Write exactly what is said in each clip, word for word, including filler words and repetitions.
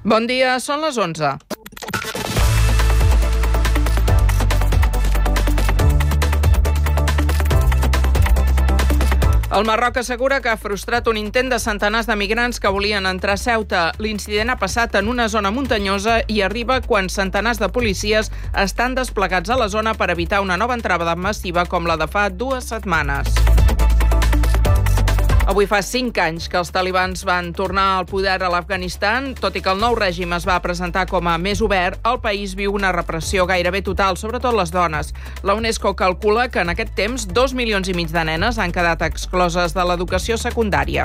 Bon dia, són les onze. El Marroc assegura que ha frustrat un intent de centenars de migrants que volien entrar a Ceuta. L'incident ha passat en una zona muntanyosa i arriba quan centenars de policies estan desplegats a la zona per evitar una nova entrada massiva com la de fa dues setmanes. Avui fa cinc anys que els talibans van tornar al poder a l'Afganistan. Tot i que el nou règim es va presentar com a més obert, el país viu una repressió gairebé total, sobretot les dones. La UNESCO calcula que en aquest temps dos milions i mig de nenes han quedat excloses de l'educació secundària.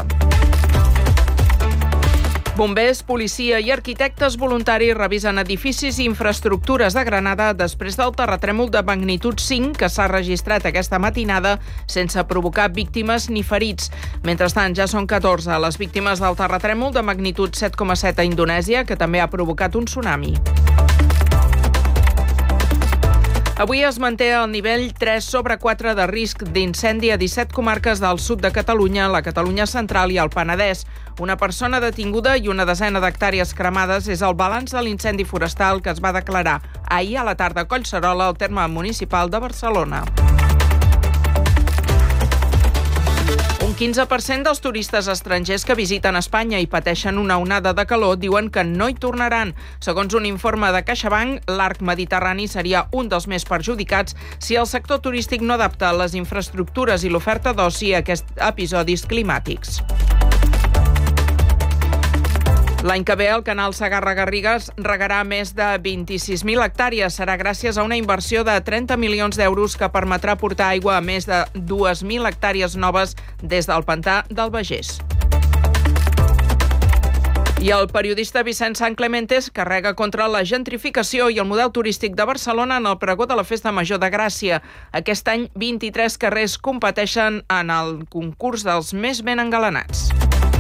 Bombers, policia i arquitectes voluntaris revisen edificis i infraestructures de Granada després del terratrèmol de magnitud cinc que s'ha registrat aquesta matinada sense provocar víctimes ni ferits. Mentrestant, ja són catorze les víctimes del terratrèmol de magnitud set coma set a Indonèsia, que també ha provocat un tsunami. Avui es manté el nivell tres sobre quatre de risc d'incendi a disset comarques del sud de Catalunya, la Catalunya central i el Penedès. Una persona detinguda i una desena d'hectàrees cremades és el balanç de l'incendi forestal que es va declarar ahir a la tarda a Collserola, al terme municipal de Barcelona. Un quinze per cent dels turistes estrangers que visiten Espanya i pateixen una onada de calor diuen que no hi tornaran. Segons un informe de CaixaBank, l'arc mediterrani seria un dels més perjudicats si el sector turístic no adapta les infraestructures i l'oferta d'oci a aquests episodis climàtics. L'any que ve el canal Segarra-Garrigues regarà més de vint-i-sis mil hectàrees. Serà gràcies a una inversió de trenta milions d'euros que permetrà portar aigua a més de dues mil hectàrees noves des del pantà del Begès. I el periodista Vicent Sanclementes carrega contra la gentrificació i el model turístic de Barcelona en el pregó de la Festa Major de Gràcia. Aquest any, vint-i-tres carrers competeixen en el concurs dels més ben engalanats.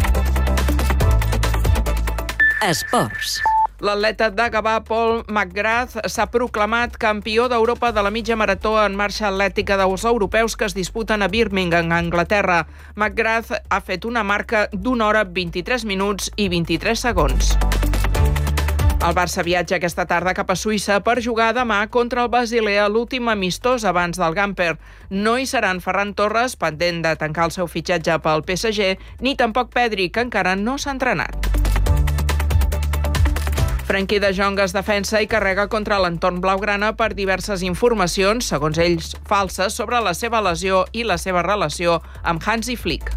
Esports. L'atleta de Gavà, Paul McGrath, s'ha proclamat campió d'Europa de la mitja marató en marxa atlètica dels europeus que es disputen a Birmingham, Anglaterra. McGrath ha fet una marca d'una hora, vint-i-tres minuts i vint-i-tres segons. El Barça viatja aquesta tarda cap a Suïssa per jugar demà contra el Basilea, l'últim amistós abans del Gamper. No hi seran Ferran Torres, pendent de tancar el seu fitxatge pel P S G, ni tampoc Pedri, que encara no s'ha entrenat. Frenkie de Jong es defensa i carrega contra l'entorn blaugrana per diverses informacions, segons ells falses, sobre la seva lesió i la seva relació amb Hansi Flick.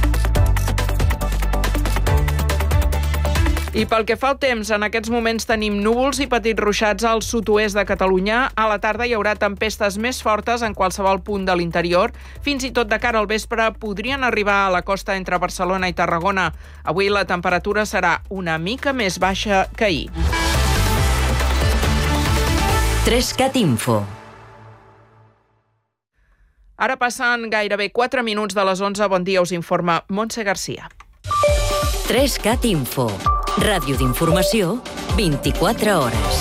I pel que fa al temps, en aquests moments tenim núvols i petits ruixats al sud-oest de Catalunya. A la tarda hi haurà tempestes més fortes en qualsevol punt de l'interior. Fins i tot de cara al vespre podrien arribar a la costa entre Barcelona i Tarragona. Avui la temperatura serà una mica més baixa que ahir. Trescat Info. Ara passen gairebé quatre minuts de les onze. Bon dia, us informa Montse Garcia. Trescat Info. Ràdio d'informació, vint-i-quatre hores.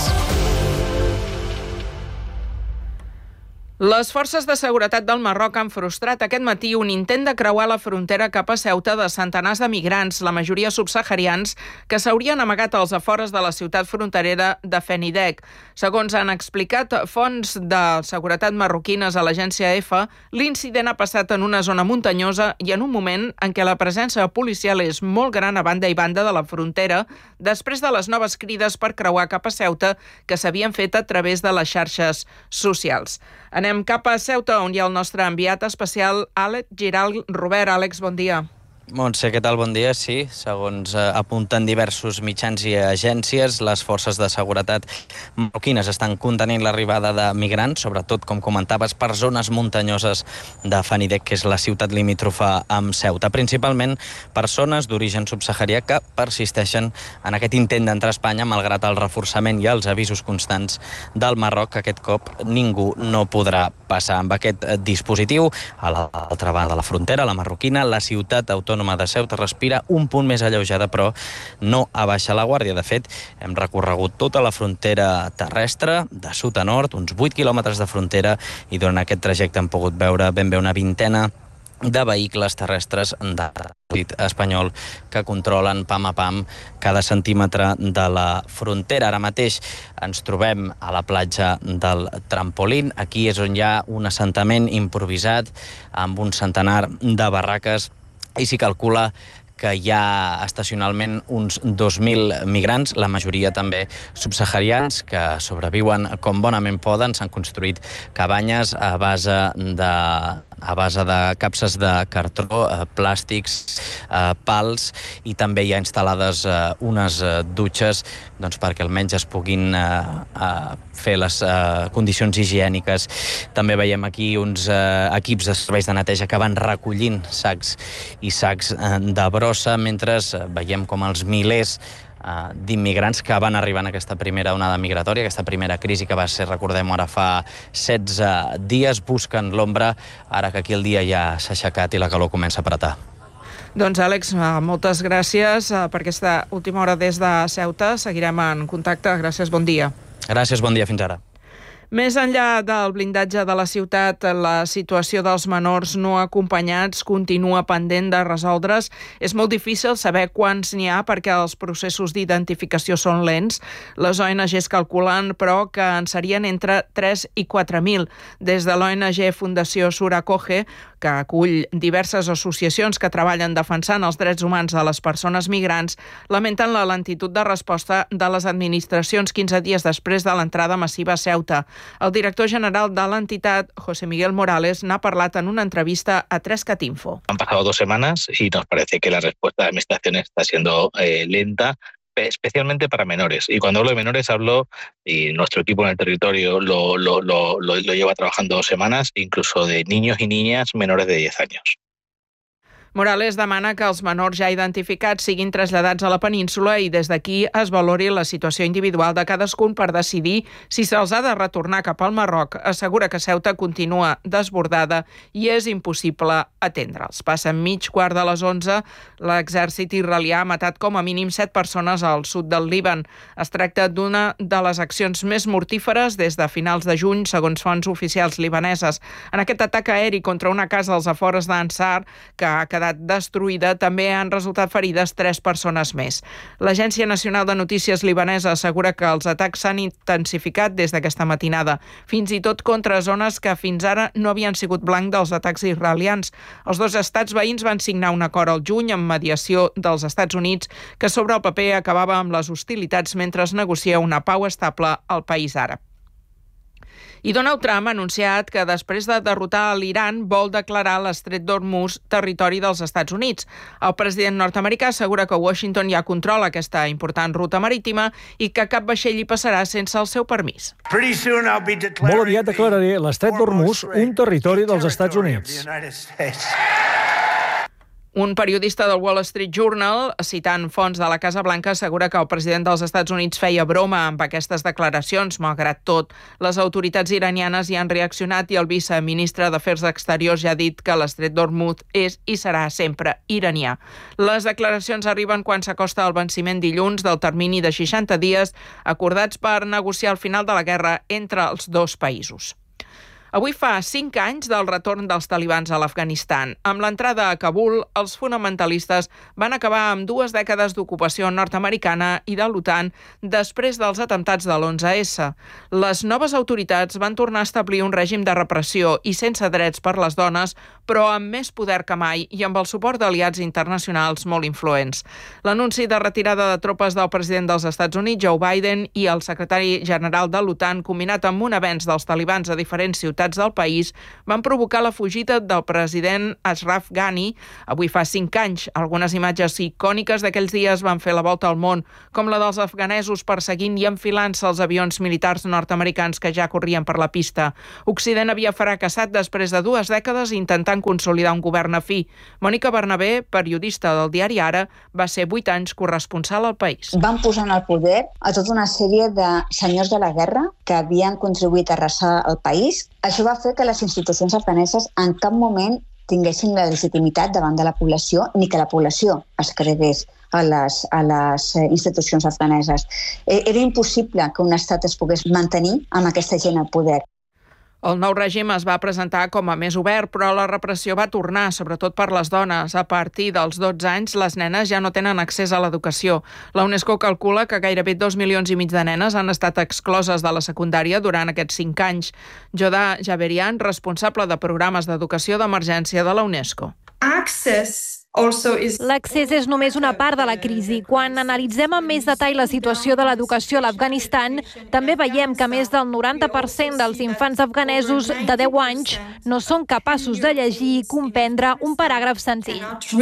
Les forces de seguretat del Marroc han frustrat aquest matí un intent de creuar la frontera cap a Ceuta de centenars de migrants, la majoria subsaharians, que s'haurien amagat als afores de la ciutat fronterera de Fenidec. Segons han explicat fonts de seguretat marroquines a l'agència E F A, l'incident ha passat en una zona muntanyosa i en un moment en què la presència policial és molt gran a banda i banda de la frontera, després de les noves crides per creuar cap a Ceuta que s'havien fet a través de les xarxes socials. Anem cap a Ceuta, on hi ha el nostre enviat especial, Àlex Giral. Robert, Àlex, bon dia. Montse, què tal? Bon dia. Sí, segons eh, apunten diversos mitjans i agències, les forces de seguretat marroquines estan contenint l'arribada de migrants, sobretot, com comentaves, per zones muntanyoses de Fenidec, que és la ciutat limítrofa amb Ceuta. Principalment persones d'origen subsaharià que persisteixen en aquest intent d'entrar a Espanya, malgrat el reforçament i els avisos constants del Marroc, que aquest cop ningú no podrà passar. Amb aquest dispositiu, a l'altra banda de la frontera, la marroquina, la ciutat autònoma de Ceuta respira un punt més alleujada, però no abaixa la guàrdia. De fet, hem recorregut tota la frontera terrestre, de sud a nord, uns vuit quilòmetres de frontera, i durant aquest trajecte hem pogut veure ben bé una vintena de vehicles terrestres de l'àmbit espanyol que controlen pam a pam cada centímetre de la frontera. Ara mateix ens trobem a la platja del Trampolín. Aquí és on hi ha un assentament improvisat amb un centenar de barraques i s'hi calcula que hi ha estacionalment uns dos mil migrants, la majoria també subsaharians, que sobreviuen com bonament poden. S'han construït cabanyes a base de, a base de capses de cartró, plàstics, pals, i també hi ha instal·lades unes dutxes doncs, perquè almenys es puguin fer les condicions higièniques. També veiem aquí uns equips de serveis de neteja que van recollint sacs i sacs de brossa, mentre veiem com els milers d'immigrants que van arribar en aquesta primera onada migratòria, aquesta primera crisi que va ser, recordem-ho, ara fa setze dies, busquen l'ombra, ara que aquí el dia ja s'ha aixecat i la calor comença a apretar. Doncs, Àlex, moltes gràcies per aquesta última hora des de Ceuta. Seguirem en contacte. Gràcies, bon dia. Gràcies, bon dia, fins ara. Més enllà del blindatge de la ciutat, la situació dels menors no acompanyats continua pendent de resoldre's. És molt difícil saber quants n'hi ha perquè els processos d'identificació són lents. Les O N Ges calculen, però, que en serien entre tres i quatre mil. Des de l'O N G Fundació Suracoge, que acull diverses associacions que treballen defensant els drets humans de les persones migrants, lamenten la lentitud de resposta de les administracions quinze dies després de l'entrada massiva a Ceuta. El director general de l'entitat, José Miguel Morales, n'ha parlat en una entrevista a tres cat info. Han pasado dos semanas y nos parece que la respuesta de la administración está siendo eh, lenta, especialmente para menores. Y cuando hablo de menores hablo, y nuestro equipo en el territorio lo, lo, lo, lo, lo lleva trabajando dos semanas, incluso de niños y niñas menores de diez años. Morales demana que els menors ja identificats siguin traslladats a la península i des d'aquí es valori la situació individual de cadascun per decidir si se'ls ha de retornar cap al Marroc. Assegura que Ceuta continua desbordada i és impossible atendre'ls. Passen mig quart de les onze. L'exèrcit israelià ha matat com a mínim set persones al sud del Líban. Es tracta d'una de les accions més mortíferes des de finals de juny, segons fonts oficials libaneses. En aquest atac aeri contra una casa als afores d'Ansar, que ha quedat destruïda, també han resultat ferides tres persones més. L'Agència Nacional de Notícies libanesa assegura que els atacs s'han intensificat des d'aquesta matinada, fins i tot contra zones que fins ara no havien sigut blanc dels atacs israelians. Els dos estats veïns van signar un acord al juny amb mediació dels Estats Units que sobre el paper acabava amb les hostilitats mentre es negocia una pau estable al país àrab. I Donald Trump ha anunciat que després de derrotar l'Iran vol declarar l'estret d'Hormuz territori dels Estats Units. El president nord-americà assegura que Washington ja controla aquesta important ruta marítima i que cap vaixell hi passarà sense el seu permís. Molt aviat declararé l'estret d'Hormuz un territori dels Estats Units. Un periodista del Wall Street Journal, citant fonts de la Casa Blanca, assegura que el president dels Estats Units feia broma amb aquestes declaracions. Malgrat tot, les autoritats iranianes hi han reaccionat i el viceministre d'Afers Exteriors ja ha dit que l'estret d'Hormuz és i serà sempre iranià. Les declaracions arriben quan s'acosta el venciment dilluns del termini de seixanta dies acordats per negociar el final de la guerra entre els dos països. Avui fa cinc anys del retorn dels talibans a l'Afganistan. Amb l'entrada a Kabul, els fonamentalistes van acabar amb dues dècades d'ocupació nord-americana i de l'OTAN després dels atemptats de l'onze esse. Les noves autoritats van tornar a establir un règim de repressió i sense drets per les dones, però amb més poder que mai i amb el suport d'aliats internacionals molt influents. L'anunci de retirada de tropes del president dels Estats Units, Joe Biden, i el secretari general de l'OTAN, combinat amb un avenç dels talibans a diferents ciutats del país, van provocar la fugida del president Ashraf Ghani. Avui fa cinc anys. Algunes imatges icòniques d'aquells dies van fer la volta al món, com la dels afganesos perseguint i enfilant-se els avions militars nord-americans que ja corrien per la pista. Occident havia fracassat després de dues dècades intentant consolidar un govern afí. Mònica Bernabé, periodista del diari Ara, va ser vuit anys corresponsal al país. Van posar en el poder a tota una sèrie de senyors de la guerra que havien contribuït a arrasar el país. Això va fer que les institucions afganeses en cap moment tinguessin la legitimitat davant de la població ni que la població es cregués a les, a les institucions afganeses. Era impossible que un estat es pogués mantenir amb aquesta gent al poder. El nou règim es va presentar com a més obert, però la repressió va tornar, sobretot per les dones. A partir dels dotze anys, les nenes ja no tenen accés a l'educació. La UNESCO calcula que gairebé dos milions i mig de nenes han estat excloses de la secundària durant aquests cinc anys. Jodha Javerian, responsable de programes d'educació d'emergència de la UNESCO. L'accés és només una part de la crisi. Quan analitzem amb més detall la situació de l'educació a l'Afganistan, també veiem que més del noranta per cent dels infants afganesos de deu anys no són capaços de llegir i comprendre un paràgraf senzill.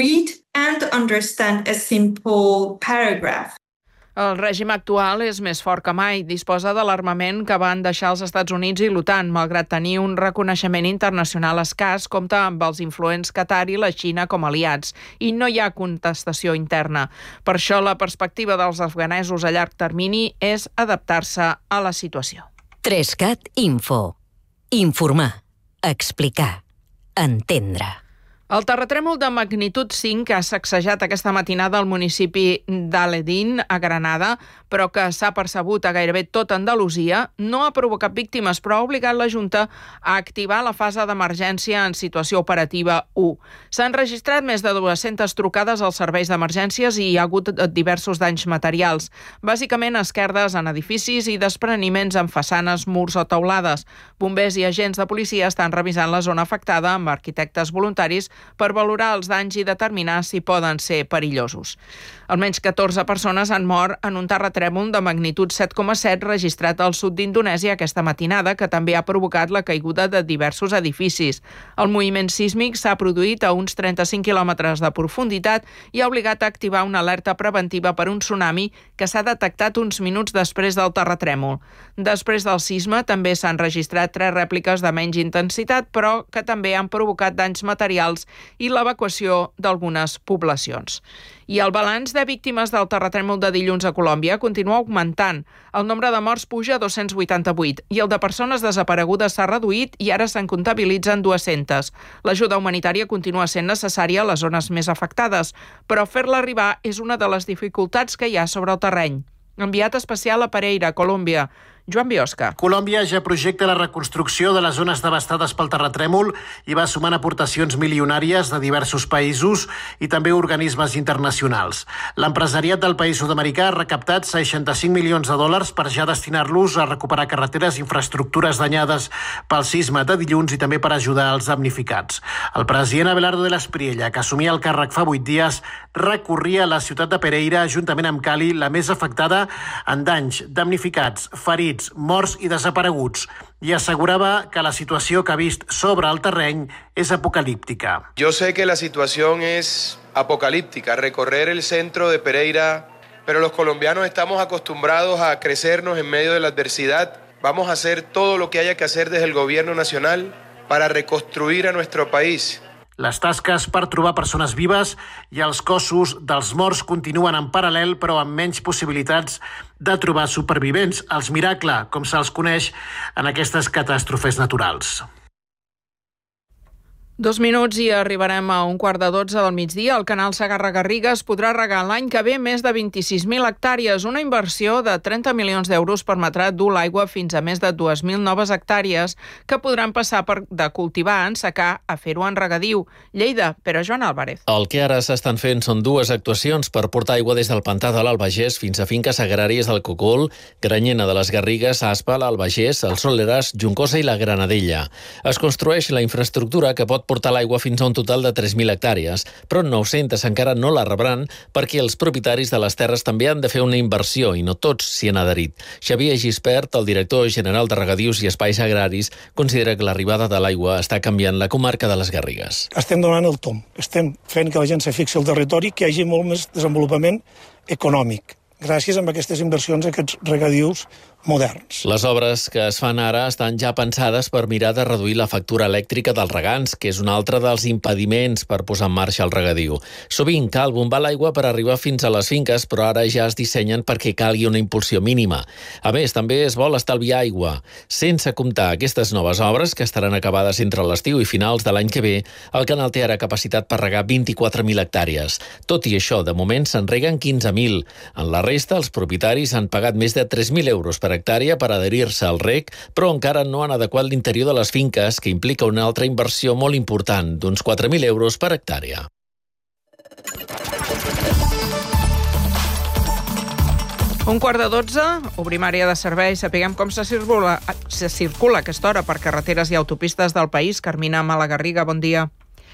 El règim actual és més fort que mai. Disposa de l'armament que van deixar els Estats Units i l'OTAN. Malgrat tenir un reconeixement internacional escàs, compta amb els influents Qatar i la Xina com a aliats. I no hi ha contestació interna. Per això, la perspectiva dels afganesos a llarg termini és adaptar-se a la situació. tres cat Info. Informar. Explicar. Entendre. El terratrèmol de magnitud cinc que ha sacsejat aquesta matinada al municipi d'Aledín, a Granada, però que s'ha percebut a gairebé tota Andalusia, no ha provocat víctimes, però ha obligat la Junta a activar la fase d'emergència en situació operativa u. S'han registrat més de dues-centes trucades als serveis d'emergències i hi ha hagut diversos danys materials, bàsicament esquerdes en edificis i despreniments en façanes, murs o teulades. Bombers i agents de policia estan revisant la zona afectada amb arquitectes voluntaris per valorar els danys i determinar si poden ser perillosos. Almenys catorze persones han mort en un terratrèmol de magnitud set coma set registrat al sud d'Indonèsia aquesta matinada, que també ha provocat la caiguda de diversos edificis. El moviment sísmic s'ha produït a uns trenta-cinc quilòmetres de profunditat i ha obligat a activar una alerta preventiva per un tsunami que s'ha detectat uns minuts després del terratrèmol. Després del sisme també s'han registrat tres rèpliques de menys intensitat, però que també han provocat danys materials i l'evacuació d'algunes poblacions. I el balanç de víctimes del terratrèmol de dilluns a Colòmbia continua augmentant. El nombre de morts puja a dos-cents vuitanta-vuit i el de persones desaparegudes s'ha reduït i ara se'n comptabilitzen dues-centes. L'ajuda humanitària continua sent necessària a les zones més afectades, però fer-la arribar és una de les dificultats que hi ha sobre el terreny. Enviat especial a Pereira, Colòmbia, Joan Biosca. Colòmbia ja projecta la reconstrucció de les zones devastades pel terratrèmol i va sumant aportacions milionàries de diversos països i també organismes internacionals. L'empresariat del país sud-americà ha recaptat seixanta-cinc milions de dòlars per ja destinar-los a recuperar carreteres i infraestructures danyades pel sisme de dilluns i també per ajudar els damnificats. El president Abelardo de la Espriella, que assumia el càrrec fa vuit dies, recorria la ciutat de Pereira, juntament amb Cali, la més afectada en danys, damnificats, ferits, morts i desapareguts, i aseguraba que la situació que ha vist sobre el terreny és apocalíptica. Yo sé que la situación es apocalíptica, recorrer el centro de Pereira, pero los colombianos estamos acostumbrados a crecernos en medio de la adversidad. Vamos a hacer todo lo que haya que hacer desde el gobierno nacional para reconstruir a nuestro país. Les tasques per trobar persones vives i els cossos dels morts continuen en paral·lel, però amb menys possibilitats de trobar supervivents, els miracles, com se'ls coneix en aquestes catàstrofes naturals. Dos minuts i arribarem a un quart de dotze del migdia. El canal Segarra-Garrigues podrà regar l'any que ve més de vint-i-sis mil hectàrees. Una inversió de trenta milions d'euros permetrà dur l'aigua fins a més de dues mil noves hectàrees que podran passar per de cultivar en secà a fer-ho en regadiu. Lleida, Pere Joan Álvarez. El que ara s'estan fent són dues actuacions per portar aigua des del pantà de l'Albagés fins a finques agràries del Cocol, Granyena de les Garrigues, Aspa, l'Albagés, el Soleràs, Juncosa i la Granadella. Es construeix la infraestructura que pot portar l'aigua fins a un total de tres mil hectàrees, però nou-centes encara no la rebran perquè els propietaris de les terres també han de fer una inversió i no tots s'hi han adherit. Xavier Gispert, el director general de Regadius i Espais Agraris, considera que l'arribada de l'aigua està canviant la comarca de les Garrigues. Estem donant el tomb, estem fent que la gent se fixi al territori, que hi hagi molt més desenvolupament econòmic, gràcies a aquestes inversions, aquests regadius moderns. Les obres que es fan ara estan ja pensades per mirar de reduir la factura elèctrica dels regants, que és un altre dels impediments per posar en marxa el regadiu. Sovint cal bombar l'aigua per arribar fins a les finques, però ara ja es dissenyen perquè calgui una impulsió mínima. A més, també es vol estalviar aigua. Sense comptar aquestes noves obres, que estaran acabades entre l'estiu i finals de l'any que ve, el canal té ara capacitat per regar vint-i-quatre mil hectàrees. Tot i això, de moment se'n reguen quinze mil. En la resta, els propietaris han pagat més de tres mil euros per per hectàrea per adherir-se al reg, però encara no han adequat l'interior de les finques, que implica una altra inversió molt important, d'uns quatre mil euros per hectàrea. Un quart de dotze, obrim àrea de servei, sapiguem com se circula, se circula a aquesta hora per carreteres i autopistes del país. Carmina Malagarriga, bon dia.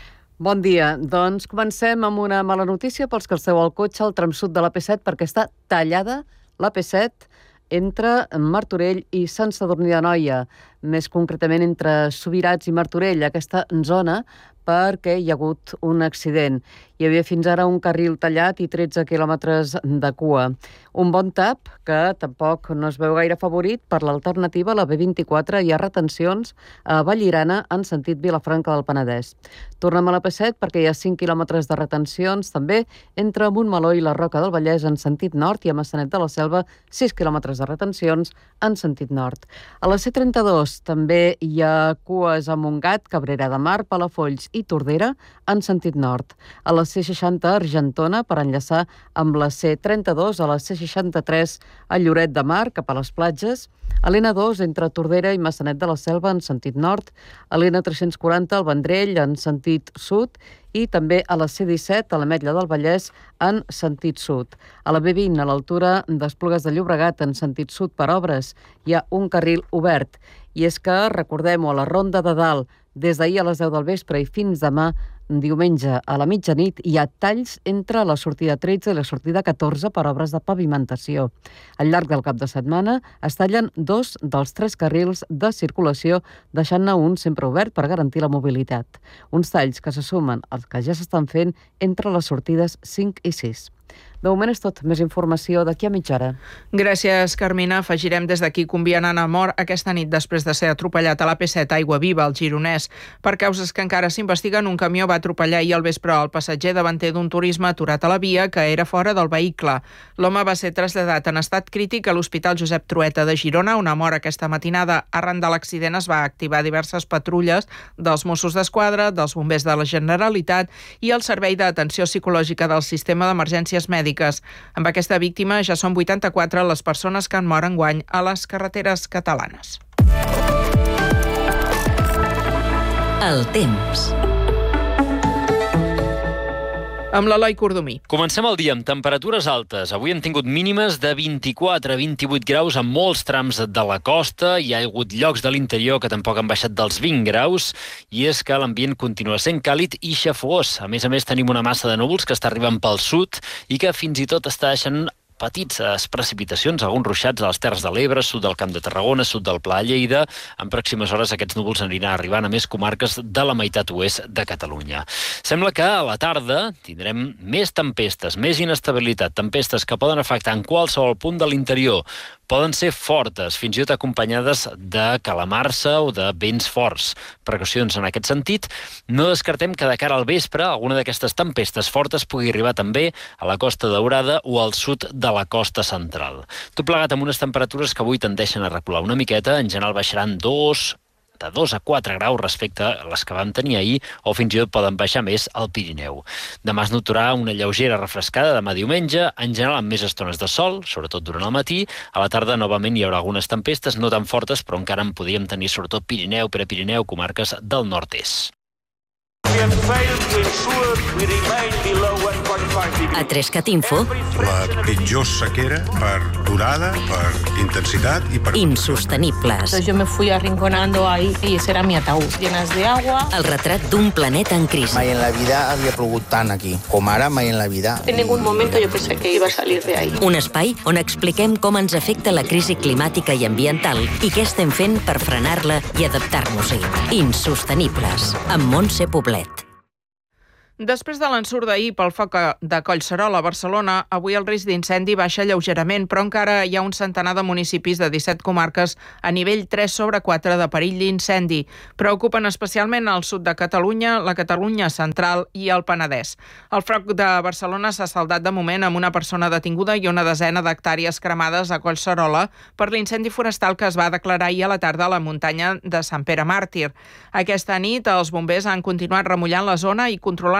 Bon dia. Doncs comencem amb una mala notícia pels que esteu al cotxe al tram sud de la P set, perquè està tallada la P set entre Martorell i Sant Sadurní d'Anoia, més concretament entre Subirats i Martorell, aquesta zona, perquè hi ha hagut un accident. Hi havia fins ara un carril tallat i tretze quilòmetres de cua. Un bon tap que tampoc no es veu gaire favorit per l'alternativa a la B vint-i-quatre. Hi ha retencions a Vallirana en sentit Vilafranca del Penedès. Tornem a la P set perquè hi ha cinc quilòmetres de retencions també entre Montmeló i la Roca del Vallès en sentit nord i a Maçanet de la Selva sis quilòmetres de retencions en sentit nord. A la C trenta-dos també hi ha cues a Montgat, Cabrera de Mar, Palafolls i Tordera en sentit nord. A la C seixanta a Argentona per enllaçar amb la C trenta-dos, a la C seixanta-tres a Lloret de Mar cap a les platges, a l'N dos entre Tordera i Maçanet de la Selva en sentit nord, a l'N tres-cents quaranta al Vendrell en sentit sud i també a la C disset a l'Ametlla del Vallès en sentit sud. A la B vint a l'altura d'Esplugues de Llobregat en sentit sud per obres hi ha un carril obert. I és que, recordem-ho, a la Ronda de Dalt, des d'ahir a les deu del vespre i fins demà, diumenge a la mitjanit, hi ha talls entre la sortida tretze i la sortida catorze per obres de pavimentació. Al llarg del cap de setmana es tallen dos dels tres carrils de circulació, deixant-ne un sempre obert per garantir la mobilitat. Uns talls que se sumen als que ja s'estan fent entre les sortides cinc i sis. De moment és tot. Més informació d'aquí a mitja hora. Gràcies, Carmina. Afegirem des d'aquí que un vianant ha mort aquesta nit després de ser atropellat a la P set Aigua Viva, al Gironès. Per causes que encara s'investiguen, un camió va atropellar ahir al vespre el passatger davanter d'un turisme aturat a la via que era fora del vehicle. L'home va ser traslladat en estat crític a l'Hospital Josep Trueta de Girona, on ha mort aquesta matinada. Arran de l'accident es va activar diverses patrulles dels Mossos d'Esquadra, dels bombers de la Generalitat i el Servei d'Atenció Psicològica del Sistema d'Emergències Mèdiques. Amb aquesta víctima ja són vuitanta-quatre les persones que han mort enguany a les carreteres catalanes. El temps. Amb l'Eloi Cordomí. Comencem el dia amb temperatures altes. Avui hem tingut mínimes de vint-i-quatre a vint-i-vuit graus en molts trams de la costa. Hi ha hagut llocs de l'interior que tampoc han baixat dels vint graus. I és que l'ambient continua sent càlid i xafogós. A més a més, tenim una massa de núvols que està arribant pel sud i que fins i tot està deixant petites precipitacions, alguns ruixats a les Terres de l'Ebre, sud del Camp de Tarragona, sud del Pla de Lleida. En pròximes hores aquests núvols aniran arribant a més comarques de la meitat oest de Catalunya. Sembla que a la tarda tindrem més tempestes, més inestabilitat, tempestes que poden afectar en qualsevol punt de l'interior. Poden ser fortes, fins i tot acompanyades de calamarsa o de vents forts. Precaucions en aquest sentit. No descartem que de cara al vespre alguna d'aquestes tempestes fortes pugui arribar també a la Costa Daurada o al sud de la costa central. Tot plegat amb unes temperatures que avui tendeixen a recular una miqueta, en general baixaran dos, de dos a quatre graus respecte a les que vam tenir ahir, o fins i tot poden baixar més al Pirineu. Demà es notarà una lleugera refrescada demà diumenge, en general amb més estones de sol, sobretot durant el matí. A la tarda novament hi haurà algunes tempestes, no tan fortes, però encara en podríem tenir sobretot Pirineu, Prepirineu, comarques del nord-est. A Trescat Info. La pitjor sequera per durada, per intensitat y per... Insostenibles. Yo me fui arrinconando ahí y ese era mi ataúd, llenas de agua. El retrat d'un planeta en crisi. Mai en la vida havia plogut tant aquí, com ara mai en la vida. En ningún momento yo pensé que iba a salir de ahí. Un espai on expliquem com ens afecta la crisi climàtica i ambiental i què estem fent per frenar-la i adaptar-nos-hi. Insostenibles, amb Montse Poblet. Després de l'ensurt d'ahir pel foc de Collserola a Barcelona, avui el risc d'incendi baixa lleugerament, però encara hi ha un centenar de municipis de disset comarques a nivell tres sobre quatre de perill d'incendi. Preocupen especialment el sud de Catalunya, la Catalunya central i el Penedès. El foc de Barcelona s'ha saldat de moment amb una persona detinguda i una desena d'hectàrees cremades a Collserola per l'incendi forestal que es va declarar ahir a la tarda a la muntanya de Sant Pere Màrtir. Aquesta nit els bombers han continuat remullant la zona i controlant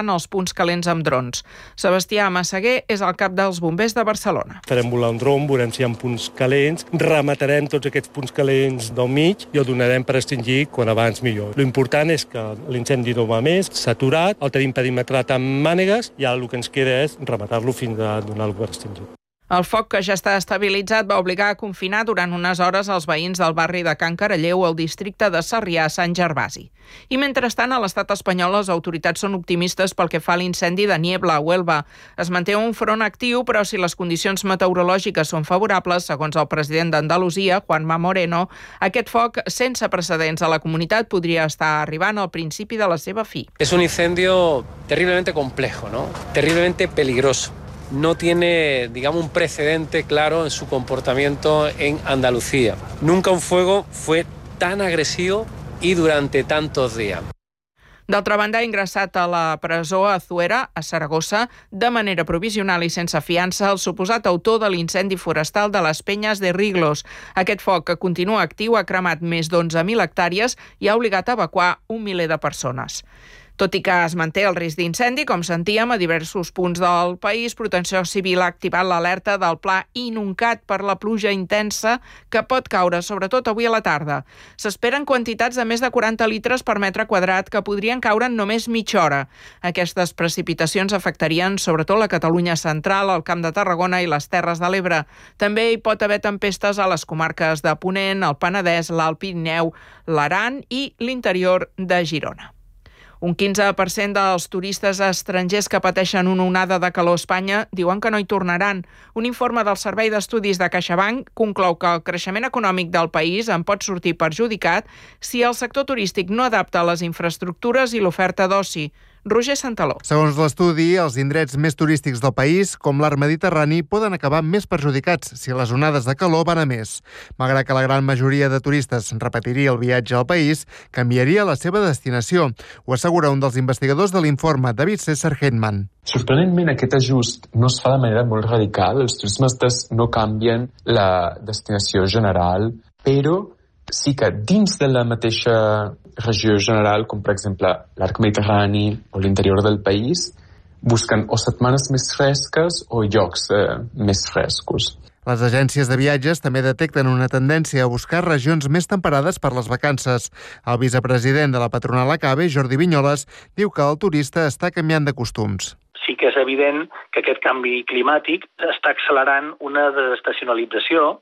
volant els punts calents amb drons. Sebastià Massaguer és el cap dels bombers de Barcelona. Farem volar un dron, veurem si hi ha punts calents, rematarem tots aquests punts calents del mig i el donarem per extingir quan abans millor. L'important és que l'incendi no va més, s'ha aturat, el tenim perimetrat amb mànegues i ara el que ens queda és rematar-lo fins a donar-lo per extingit. El foc, que ja està estabilitzat, va obligar a confinar durant unes hores els veïns del barri de Can Caralleu al districte de Sarrià a Sant Gervasi. I mentrestant, a l'estat espanyol, les autoritats són optimistes pel que fa a l'incendi de Niebla a Huelva. Es manté un front actiu, però si les condicions meteorològiques són favorables, segons el president d'Andalusia, Juanma Moreno, aquest foc sense precedents a la comunitat podria estar arribant al principi de la seva fi. Es un incendio terriblemente complejo, ¿no? Terriblemente peligroso. No tiene, digamos, un precedente claro en su comportamiento en Andalucía. Nunca un fuego fue tan agresivo y durante tantos días. D'altra banda, ha ingressat a la presó a Zuera, a Saragossa, de manera provisional i sense fiança, el suposat autor de l'incendi forestal de les Penyes de Riglos. Aquest foc, que continua actiu, ha cremat més d'onze mil hectàrees i ha obligat a evacuar un miler de persones. Tot i que es manté el risc d'incendi, com sentíem, a diversos punts del país, Protecció Civil ha activat l'alerta del pla Inuncat per la pluja intensa que pot caure, sobretot avui a la tarda. S'esperen quantitats de més de quaranta litres per metre quadrat que podrien caure en només mitja hora. Aquestes precipitacions afectarien sobretot la Catalunya central, el Camp de Tarragona i les Terres de l'Ebre. També hi pot haver tempestes a les comarques de Ponent, el Penedès, l'Alt Pirineu, l'Aran i l'interior de Girona. Un quinze per cent dels turistes estrangers que pateixen una onada de calor a Espanya diuen que no hi tornaran. Un informe del Servei d'Estudis de CaixaBank conclou que el creixement econòmic del país en pot sortir perjudicat si el sector turístic no adapta les infraestructures i l'oferta d'oci. Roger Santaló. Segons l'estudi, els indrets més turístics del país, com l'Arc Mediterrani, poden acabar més perjudicats si les onades de calor van a més. Malgrat que la gran majoria de turistes repetiria el viatge al país, canviaria la seva destinació. Ho assegura un dels investigadors de l'informe, David César Hetman. Sorprenentment, aquest ajust no es fa de manera molt radical. Els turistes no canvien la destinació general, però sí que dins de la mateixa regió general, com per exemple l'Arc Mediterrani o l'interior del país, busquen o setmanes més fresques o llocs eh, més frescos. Les agències de viatges també detecten una tendència a buscar regions més temperades per les vacances. El vicepresident de la patronal ACABE, Jordi Vinyoles, diu que el turista està canviant de costums. Sí que és evident que aquest canvi climàtic està accelerant una desestacionalització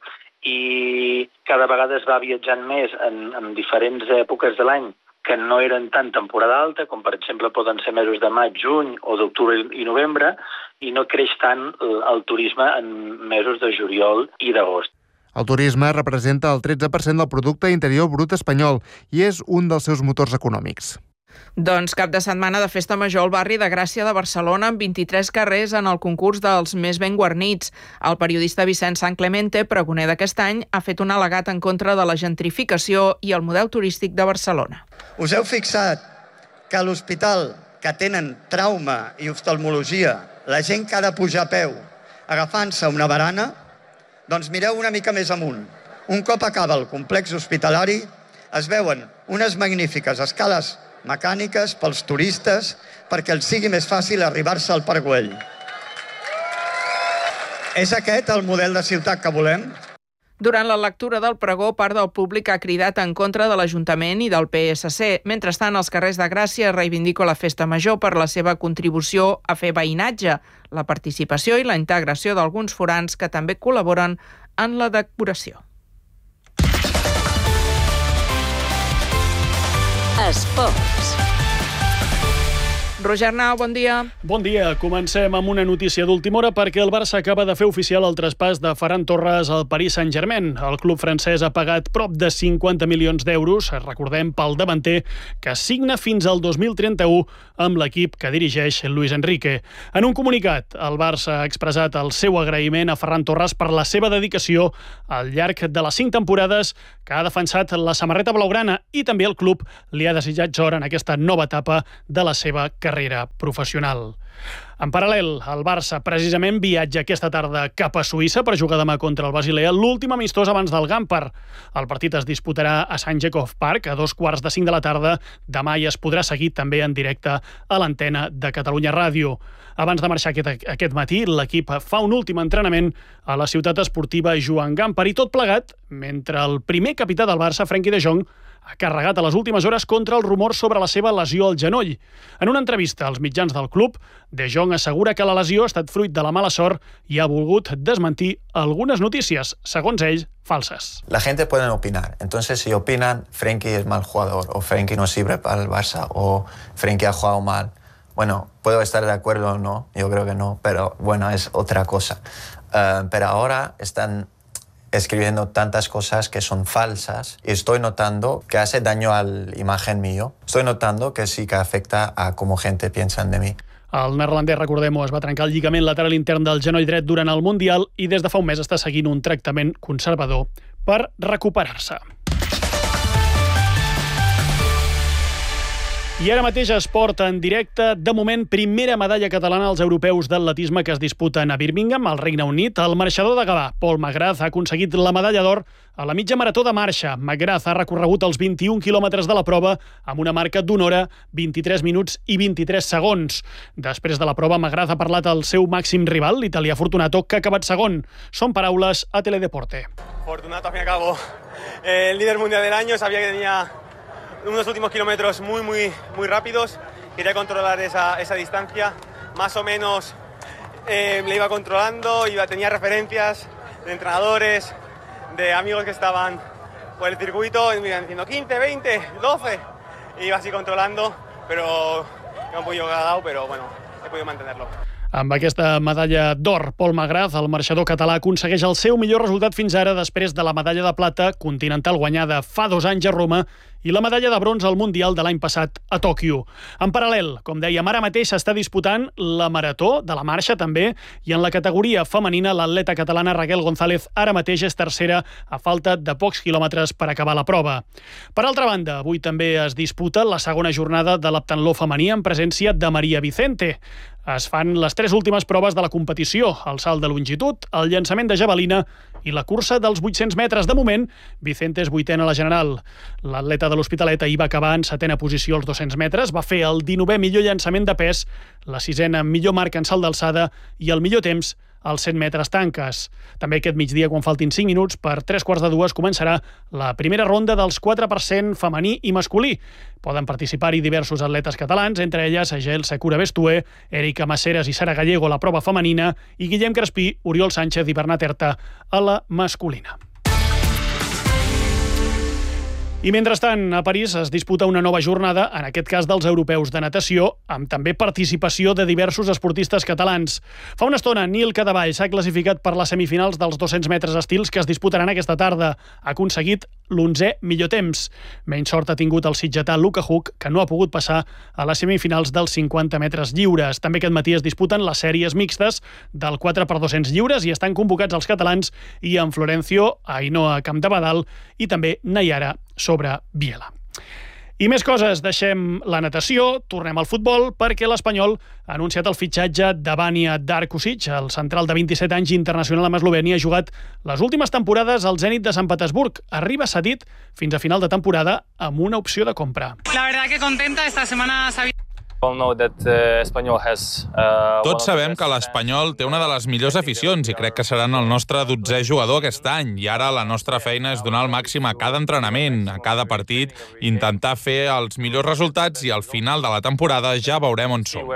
i cada vegada es va viatjant més en, en diferents èpoques de l'any que no eren tan temporada alta, com per exemple poden ser mesos de maig, juny o d'octubre i novembre, i no creix tant el, el turisme en mesos de juliol i d'agost. El turisme representa el tretze per cent del producte interior brut espanyol i és un dels seus motors econòmics. Doncs cap de setmana de festa major al barri de Gràcia de Barcelona amb vint-i-tres carrers en el concurs dels més ben guarnits. El periodista Vicent San Clemente, pregoner d'aquest any, ha fet un al·legat en contra de la gentrificació i el model turístic de Barcelona. Us heu fixat que a l'hospital que tenen trauma i oftalmologia, la gent que ha de pujar a peu agafant-se una barana, doncs mireu una mica més amunt. Un cop acaba el complex hospitalari, es veuen unes magnífiques escales mecàniques pels turistes perquè els sigui més fàcil arribar-se al Parc Güell. És aquest el model de ciutat que volem? Durant la lectura del pregó, part del públic ha cridat en contra de l'Ajuntament i del P S C. Mentrestant, als carrers de Gràcia reivindica la festa major per la seva contribució a fer veïnatge, la participació i la integració d'alguns forans que també col·laboren en la decoració. Esports. Roger Arnau, bon dia. Bon dia. Comencem amb una notícia d'última hora perquè el Barça acaba de fer oficial el traspàs de Ferran Torres al Paris Saint-Germain. El club francès ha pagat prop de cinquanta milions d'euros, recordem, pel davanter, que signa fins al dos mil trenta-u amb l'equip que dirigeix Luis Enrique. En un comunicat, el Barça ha expressat el seu agraïment a Ferran Torres per la seva dedicació al llarg de les cinc temporades que ha defensat la samarreta blaugrana i també el club li ha desitjat sort en aquesta nova etapa de la seva carrera. carrera professional. En paral·lel, el Barça precisament viatja aquesta tarda cap a Suïssa per jugar demà contra el Basilea, l'últim amistós abans del Gampar. El partit es disputarà a Sant Jacob Park a dos quarts de cinc de la tarda demà i es podrà seguir també en directe a l'antena de Catalunya Ràdio. Abans de marxar aquest, aquest matí, l'equip fa un últim entrenament a la ciutat esportiva Joan Gampar i tot plegat mentre el primer capità del Barça, Frenkie de Jong, ha carregat a les últimes hores contra el rumor sobre la seva lesió al genoll. En una entrevista als mitjans del club, De Jong assegura que la lesió ha estat fruit de la mala sort i ha volgut desmentir algunes notícies, segons ell, falses. La gente puede opinar. Entonces, si opinan, Frenkie es mal jugador, o Frenkie no sirve para el Barça, o Frenkie ha jugado mal. Bueno, puedo estar de acuerdo o no, yo creo que no, pero bueno, es otra cosa. Uh, pero ahora están escribiendo tantas cosas que son falsas y estoy notando que hace daño a la imagen mío. Estoy notando que sí que afecta a cómo gente piensa de mí. El neerlandès, recordem-ho, es va trencar el lligament lateral intern del genoll dret durant el Mundial i des de fa un mes està seguint un tractament conservador per recuperar-se. I ara mateix esport en directe. De moment, primera medalla catalana als europeus d'atletisme que es disputen a Birmingham, al Regne Unit. El marxador de Gavà, Paul McGrath, ha aconseguit la medalla d'or a la mitja marató de marxa. McGrath ha recorregut els vint-i-un quilòmetres de la prova amb una marca d'una hora, vint-i-tres minuts i vint-i-tres segons. Després de la prova, McGrath ha parlat al seu màxim rival, l'italià Fortunato, que ha acabat segon. Són paraules a Teledeporte. Fortunato, al fin y al cabo, eh, el líder mundial del año, sabía que tenía unos últimos kilómetros muy, muy, muy rápidos. Quería controlar esa, esa distancia. Más o menos eh, le iba controlando, iba, tenía referencias de entrenadores, de amigos que estaban por el circuito, y me iban diciendo quince, veinte, doce. Y iba así controlando, pero me he un poquillo cagado, pero bueno, he podido mantenerlo. Amb aquesta medalla d'or, Paul McGrath, el marxador català, aconsegueix el seu millor resultat fins ara després de la medalla de plata continental guanyada fa dos anys a Roma i la medalla de bronze al Mundial de l'any passat a Tòquio. En paral·lel, com dèiem, ara mateix s'està disputant la marató de la marxa també i en la categoria femenina l'atleta catalana Raquel González ara mateix és tercera a falta de pocs quilòmetres per acabar la prova. Per altra banda, avui també es disputa la segona jornada de l'heptatló femení en presència de Maria Vicente. Es fan les tres últimes proves de la competició, el salt de longitud, el llançament de javelina i la cursa dels vuit-cents metres. De moment, Vicente és vuitena a la general. L'atleta de l'Hospitalet ahir va acabar en setena posició als dos-cents metres, va fer el dinovè millor llançament de pes, la sisena millor marca en salt d'alçada i el millor temps als cent metres tanques. També aquest migdia, quan faltin cinc minuts, per tres quarts de dues començarà la primera ronda dels quatre per cent femení i masculí. Poden participar-hi diversos atletes catalans, entre elles Jael Secura Bestué, Erika Maceres i Sara Gallego a la prova femenina i Guillem Crespí, Oriol Sánchez i Bernat Erta a la masculina. I mentrestant, a París es disputa una nova jornada, en aquest cas dels europeus de natació, amb també participació de diversos esportistes catalans. Fa una estona, Nil Cadevall s'ha classificat per les semifinals dels dos-cents metres estils que es disputaran aquesta tarda. Ha aconseguit l'onzè millor temps. Menys sort ha tingut el sitgetà Luca Huck, que no ha pogut passar a les semifinals dels cinquanta metres lliures. També aquest matí es disputen les sèries mixtes del quatre per dos-cents lliures i estan convocats els catalans Ian Florencio, Ainhoa Campdevadal i també Nayara sobre Biela. I més coses, deixem la natació, tornem al futbol, perquè l'Espanyol ha anunciat el fitxatge de Vanja Darkusic, el central de vint-i-set anys internacional amb Eslovènia, ha jugat les últimes temporades al Zenit de Sant Petersburg. Arriba cedit fins a final de temporada amb una opció de compra. La verdad que contenta, esta semana sabia... Tots sabem que l'Espanyol té una de les millors aficions i crec que seran el nostre dotzè jugador aquest any. I ara la nostra feina és donar el màxim a cada entrenament, a cada partit, intentar fer els millors resultats i al final de la temporada ja veurem on som.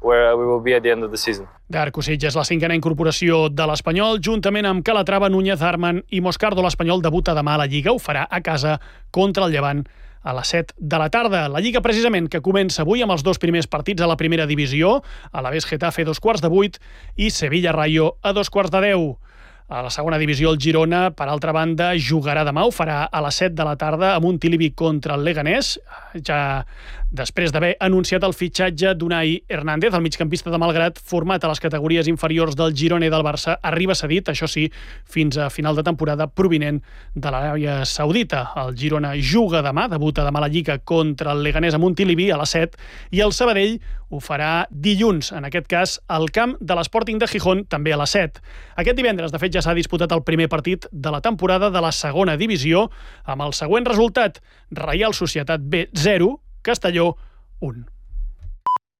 Darkusic és la cinquena incorporació de l'Espanyol, juntament amb Calatrava, Núñez, Arman i Moscardo. L'Espanyol debuta demà a la Lliga, ho farà a casa contra el Llevant a les set de la tarda. La Lliga, precisament, que comença avui amb els dos primers partits a la primera divisió, a la vez Getafe a dos quarts de vuit i Sevilla-Rayo a dos quarts de deu. A la segona divisió, el Girona, per altra banda, jugarà demà, ho farà a les set de la tarda amb un Montilivi contra el Leganés. ja després d'haver anunciat el fitxatge d'Unai Hernández, el migcampista de Malgrat, format a les categories inferiors del Girona i del Barça, arriba cedit, això sí, fins a final de temporada, provinent de l'Aràbia Saudita. El Girona juga demà, debuta demà a la Lliga contra el Leganés a Montilivi a les set, i el Sabadell ho farà dilluns, en aquest cas al camp de l'Sporting de Gijón, també a les set. Aquest divendres, de fet, ja s'ha disputat el primer partit de la temporada de la segona divisió, amb el següent resultat: Reial Societat B zero, Castelló un.